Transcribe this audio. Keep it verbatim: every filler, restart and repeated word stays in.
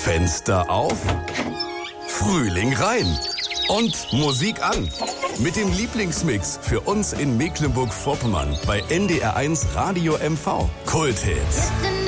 Fenster auf, Frühling rein und Musik an. Mit dem Lieblingsmix für uns in Mecklenburg-Vorpommern bei N D R eins Radio M V. Kulthits.